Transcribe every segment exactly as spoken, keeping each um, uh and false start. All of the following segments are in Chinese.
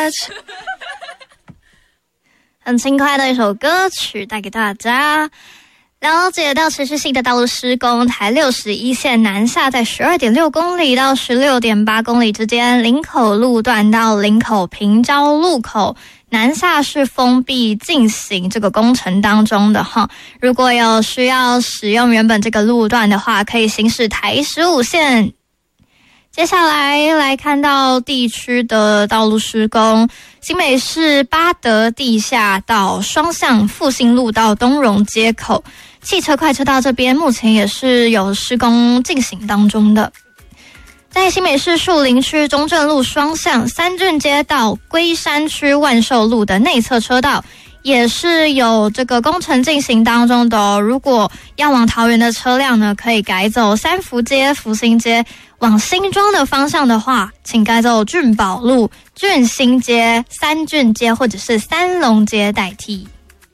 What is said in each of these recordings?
很轻快的一首歌曲带给大家。了解到持续性的道路施工，台六十一线南下在 十二点六公里到 十六点八公里之间，林口路段到林口平交路口南下是封闭进行这个工程当中的哈。如果有需要使用原本这个路段的话，可以行驶台十五线。接下来来看到地区的道路施工，新北市八德地下道双向复兴路到东荣街口，汽车快车道这边目前也是有施工进行当中的。在新北市树林区中正路双向三郡街到龟山区万寿路的内侧车道也是有这个工程进行当中的哦。如果要往桃园的车辆呢，可以改走三福街、福兴街；往新庄的方向的话，请改走俊宝路、俊兴街、三郡街或者是三龙街代替。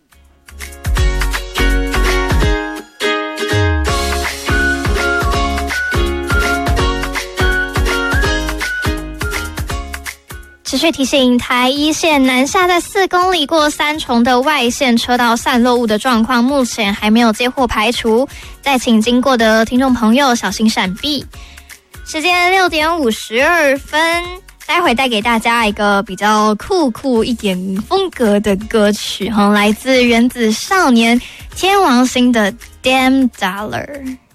持续提醒，台一线南下在四公里过三重的外线车道散落物的状况，目前还没有接获排除，再请经过的听众朋友小心闪避。时间六点五十二分，待会带给大家一个比较酷酷一点风格的歌曲，来自原子少年天王星的 Damn Dollar。